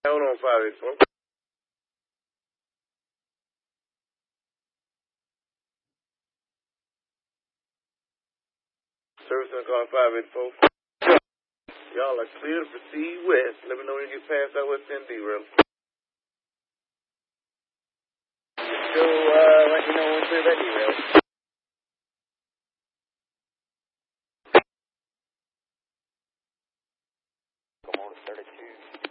Hold on, 584. Service on car 584. Y'all are clear to proceed west. Let me know when you get past that West End derail. So, let me know when clear that derail. Come on, 32.